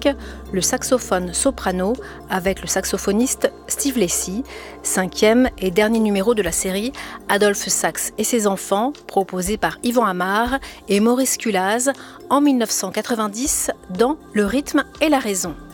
1985, le saxophone soprano avec le saxophoniste Steve Lacy, 5e et dernier numéro de la série Adolphe Sax et ses enfants, proposé par Yvan Amar et Maurice Culaz en 1990 dans Le rythme et la raison.